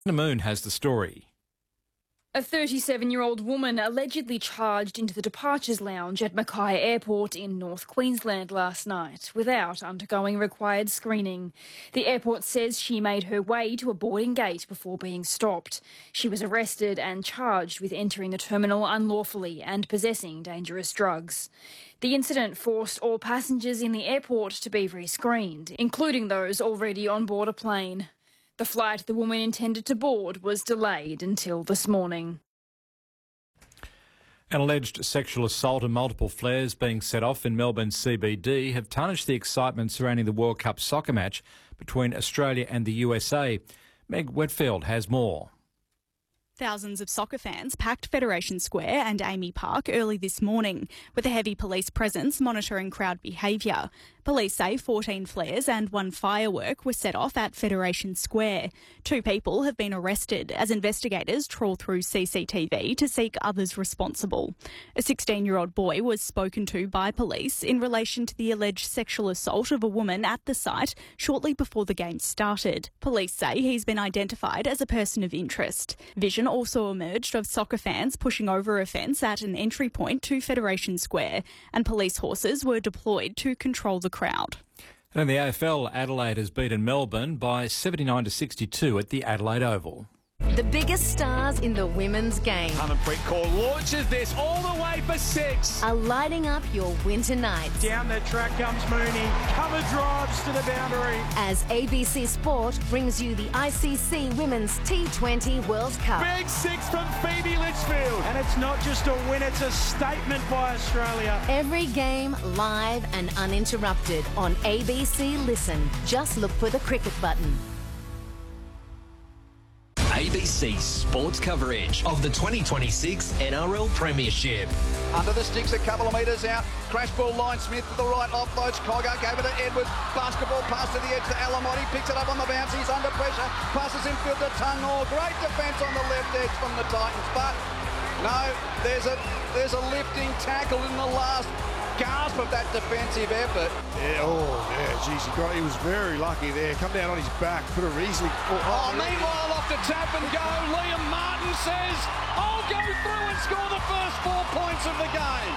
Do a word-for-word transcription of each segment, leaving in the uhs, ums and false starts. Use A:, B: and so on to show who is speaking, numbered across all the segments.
A: The Moon has the story.
B: A thirty-seven-year-old woman allegedly charged into the departures lounge at Mackay Airport in North Queensland last night without undergoing required screening. The airport says she made her way to a boarding gate before being stopped. She was arrested and charged with entering the terminal unlawfully and possessing dangerous drugs. The incident forced all passengers in the airport to be re-screened, including those already on board a plane. The flight the woman intended to board was delayed until this morning.
A: An alleged sexual assault and multiple flares being set off in Melbourne C B D have tarnished the excitement surrounding the World Cup soccer match between Australia and the U S A. Meg Wetfield has more.
C: Thousands of soccer fans packed Federation Square and Amy Park early this morning, with a heavy police presence monitoring crowd behaviour. Police say fourteen flares and one firework were set off at Federation Square. Two people have been arrested as investigators trawl through C C T V to seek others responsible. A sixteen-year-old boy was spoken to by police in relation to the alleged sexual assault of a woman at the site shortly before the game started. Police say he's been identified as a person of interest. Vision also emerged of soccer fans pushing over a fence at an entry point to Federation Square, and police horses were deployed to control the crowd.
A: And in the A F L, Adelaide has beaten Melbourne by seventy-nine to sixty-two at the Adelaide Oval.
D: The biggest stars in the women's game
E: Harmanpreet Kaur launches this all the way for six.
D: are lighting up your winter nights.
E: Down the track comes Mooney. Cover drives to the boundary.
D: As A B C Sport brings you the I C C Women's T twenty World Cup.
E: Big six from Phoebe Litchfield. And it's not just a win, it's a statement by Australia.
D: Every game live and uninterrupted on A B C Listen. Just look for the cricket button.
F: A B C sports coverage of the twenty twenty-six N R L Premiership.
G: Under the sticks, a couple of metres out. Crash ball line, Smith to the right, offloads. Cogger gave it to Edwards. Basketball pass to the edge to Alamotti. Picks it up on the bounce. He's under pressure. Passes infield to Tungnall. Great defence on the left edge from the Titans. But no, there's a there's a lifting tackle in the last gasp of that defensive effort.
H: Yeah, oh, yeah, geez, he, got, he was very lucky there. Come down on his back, put it easily.
G: Oh, oh meanwhile, off to tap and go. Liam Martin says, I'll go through and score the first four points of the game.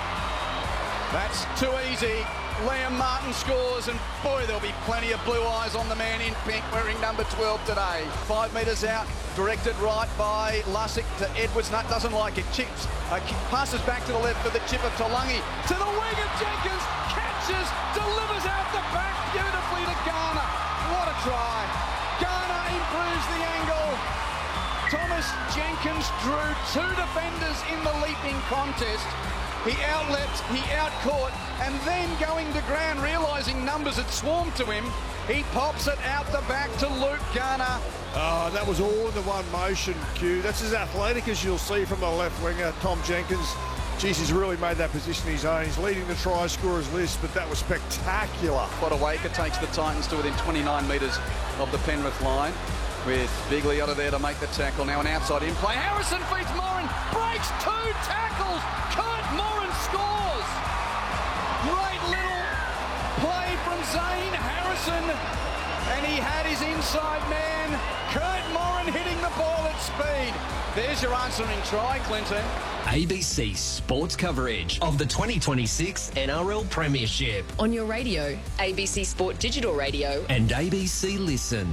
G: That's too easy. Liam Martin scores, and boy, there'll be plenty of blue eyes on the man in pink wearing number twelve today. Five metres out, directed right by Lussick to Edwards. Nut doesn't like it. Chips, uh, passes back to the left for the chip of Talangi. To the wing of Jenkins, catches, delivers out the back beautifully to Garner. What a try. Garner improves the angle. Thomas Jenkins drew two defenders in the leaping contest. He outleapt, he outcaught, and then going to ground, realising numbers had swarmed to him, he pops it out the back to Luke Garner.
H: Oh, that was all in the one motion, Q. That's as athletic as you'll see from the left winger, Tom Jenkins. Jeez, he's really made that position his own. He's leading the try scorers list, but that was spectacular.
G: Botawaker takes the Titans to within twenty-nine metres of the Penrith line, with Bigliotta there to make the tackle. Now an outside in play. Harrison feeds Moran, breaks two tackles. Kurt Moran scores. Great little play from Zane Harrison, and he had his inside man, Kurt Moran, hitting the ball at speed. There's your answering try, Clinton.
F: A B C sports coverage of the twenty twenty-six N R L Premiership.
I: On your radio, A B C Sport Digital Radio.
F: And A B C Listen.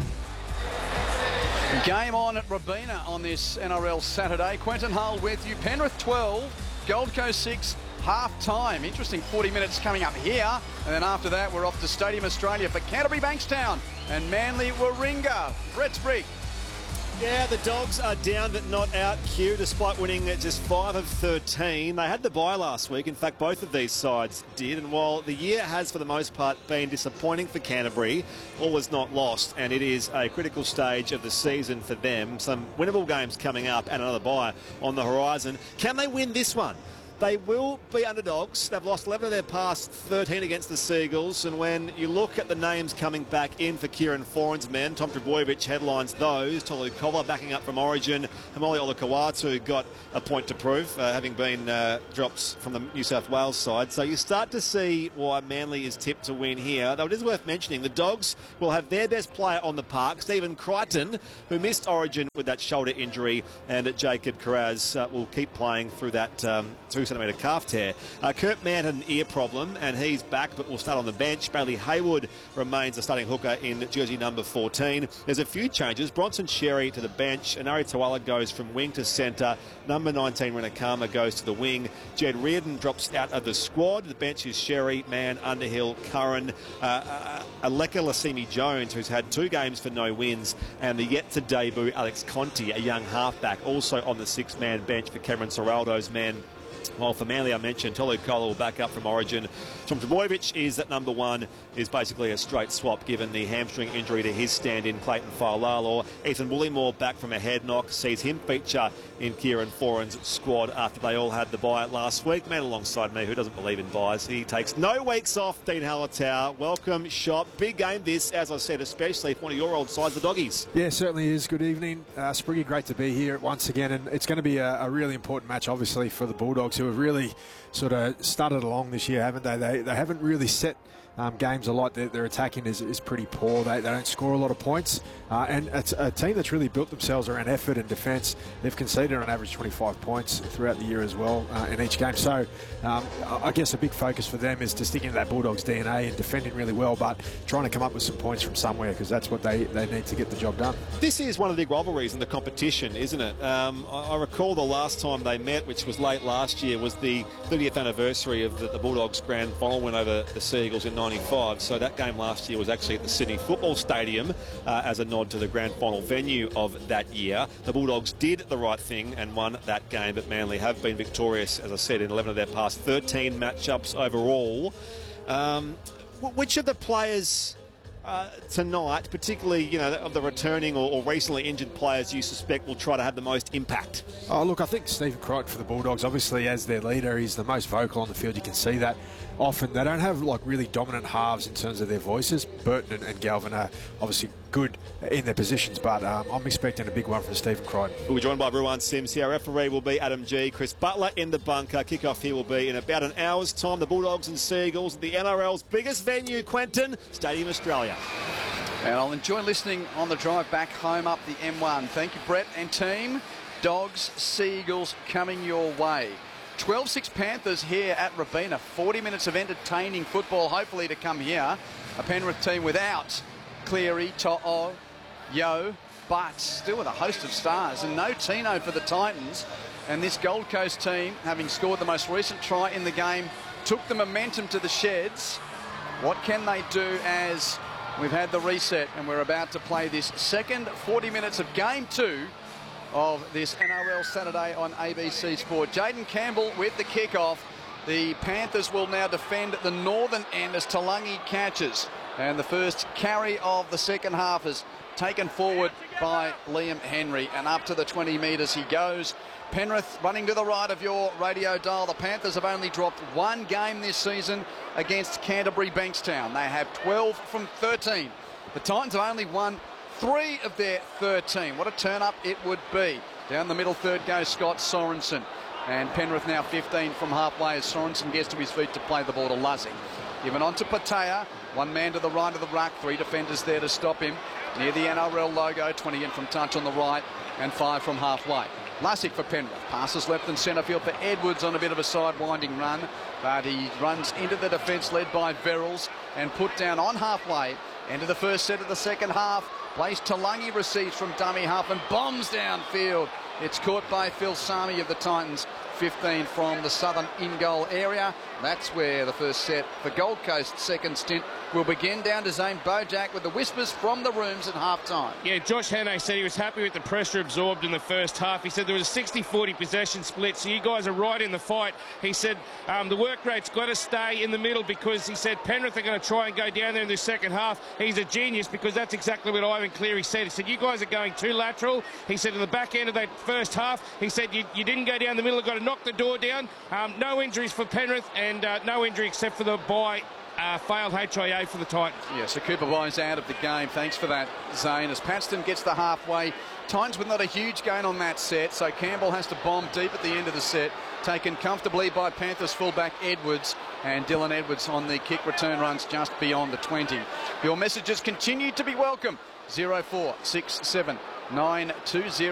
G: Game on at Robina on this N R L Saturday. Quentin Hull with you. Penrith twelve, Gold Coast six, half-time. Interesting forty minutes coming up here. And then after that, we're off to Stadium Australia for Canterbury Bankstown and Manly Warringah. Brett Sprigg.
J: Yeah, the Dogs are down but not out, Q, despite winning just five of thirteen. They had the bye last week. In fact, both of these sides did. And while the year has, for the most part, been disappointing for Canterbury, all is not lost. And it is a critical stage of the season for them. Some winnable games coming up and another bye on the horizon. Can they win this one? They will be underdogs. They've lost eleven of their past thirteen against the Seagulls. And when you look at the names coming back in for Kieran Foran's men, Tom Trbojevic headlines those. Tolu Kova backing up from Origin. Hamoli Olakawatu got a point to prove, uh, having been uh, drops from the New South Wales side. So you start to see why Manly is tipped to win here. Though it is worth mentioning, the Dogs will have their best player on the park, Stephen Crichton, who missed Origin with that shoulder injury, and Jacob Carraz uh, will keep playing through that um, two centimetre calf tear. Uh, Kurt Mann had an ear problem, and he's back, but will start on the bench. Bailey Haywood remains the starting hooker in jersey number fourteen. There's a few changes. Bronson Sherry to the bench. Anari Tawala goes from wing to centre. Number nineteen, Renakama, goes to the wing. Jed Reardon drops out of the squad. The bench is Sherry, Mann, Underhill, Curran, uh, uh, Aleka Lasimi-Jones, who's had two games for no wins, and the yet-to-debut Alex Conti, a young halfback, also on the six-man bench for Cameron Serraldo's men. While for Manly, I mentioned Tolu Kola will back up from Origin. Tom Trbojevic is at number one, is basically a straight swap given the hamstring injury to his stand-in Clayton Fa'alalo. Ethan Woollymore back from a head knock sees him feature in Kieran Foran's squad after they all had the bye last week. Man alongside me who doesn't believe in byes. He takes no weeks off. Dean Hallertau, welcome, shop. Big game this, as I said, especially for one of your old sides, the Doggies.
K: Yeah, certainly is. Good evening. Uh, Spriggy, great to be here once again, and it's going to be a, a really important match, obviously, for the Bulldogs, who have really sort of started along this year, haven't they? They, they haven't really set um, games a lot. Their, their attacking is, is pretty poor. They, they don't score a lot of points. Uh, and it's a team that's really built themselves around effort and defence. They've conceded on average twenty-five points throughout the year as well uh, in each game. So um, I guess a big focus for them is to stick into that Bulldogs D N A and defending really well, but trying to come up with some points from somewhere, because that's what they, they need to get the job done.
J: This is one of the big rivalries in the competition, isn't it? Um, I, I recall the last time they met, which was late last year, was the thirtieth anniversary of the, the Bulldogs grand final win over the Seagulls in ninety-five. So that game last year was actually at the Sydney Football Stadium uh, as a nod to the grand final venue of that year. The Bulldogs did the right thing and won that game, but Manly have been victorious, as I said, in eleven of their past thirteen matchups overall. Um, which of the players uh, tonight, particularly, you know, of the returning or, or recently injured players, you suspect will try to have the most impact?
K: Oh, look, I think Stephen Crichton for the Bulldogs, obviously as their leader, he's the most vocal on the field. You can see that. Often they don't have like really dominant halves in terms of their voices. Burton and, and Galvin are obviously good in their positions, but um, I'm expecting a big one from Stephen Crichton.
J: We'll be joined by Ruan Sims here. Our referee will be Adam G. Chris Butler in the bunker. Kickoff here will be in about an hour's time. The Bulldogs and Seagulls at the N R L's biggest venue, Quentin, Stadium Australia.
L: And I'll enjoy listening on the drive back home up the M one. Thank you, Brett and team. Dogs, Seagulls coming your way. twelve six Panthers here at Robina. forty minutes of entertaining football, hopefully to come here. A Penrith team without Cleary, To'o, Yo, but still with a host of stars. And no Tino for the Titans. And this Gold Coast team, having scored the most recent try in the game, took the momentum to the sheds. What can they do as we've had the reset and we're about to play this second forty minutes of game two of this N R L Saturday on A B C Sport. Jaden Campbell with the kickoff. The Panthers will now defend the northern end as Talangi catches. And the first carry of the second half is taken forward by Liam Henry. And up to the twenty metres he goes. Penrith running to the right of your radio dial. The Panthers have only dropped one game this season against Canterbury Bankstown. They have twelve from thirteen. The Titans have only won three of their thirteen. What a turn-up it would be. Down the middle third goes Scott Sorensen. And Penrith now fifteen from halfway as Sorensen gets to his feet to play the ball to Lussick. Given on to Patea. One man to the right of the ruck. Three defenders there to stop him. Near the N R L logo. twenty in from touch on the right. And five from halfway. Lussick for Penrith. Passes left and centre field for Edwards on a bit of a side-winding run. But he runs into the defence led by Verrills and put down on halfway. Into the first set of the second half. Place Talangi receives from dummy half and bombs downfield. It's caught by Phil Sami of the Titans. fifteen from the southern in-goal area. That's where the first set for Gold Coast's second stint will begin. Down to Zane Bojack with the whispers from the rooms at half-time.
M: Yeah, Josh Hannay said he was happy with the pressure absorbed in the first half. He said there was a sixty forty possession split, so you guys are right in the fight. He said um, the work rate's got to stay in the middle because he said Penrith are going to try and go down there in the second half. He's a genius because that's exactly what Ivan Cleary said. He said, you guys are going too lateral. He said in the back end of that first half, he said you, you didn't go down the middle, you've got to knock knocked the door down. Um, no injuries for Penrith, and uh, no injury except for the bye. Uh, failed H I A for the Titans.
L: Yeah, so Cooper Wise out of the game. Thanks for that, Zane. As Paxton gets the halfway, Titans with not a huge gain on that set, so Campbell has to bomb deep at the end of the set. Taken comfortably by Panthers fullback Edwards, and Dylan Edwards on the kick return runs just beyond the twenty. Your messages continue to be welcome. zero four six seven nine two zero